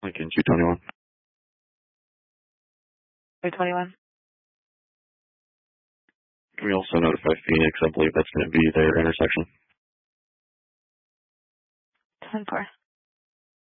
Lincoln 221. 221. Can we also notify Phoenix? I believe that's going to be their intersection. 10-4.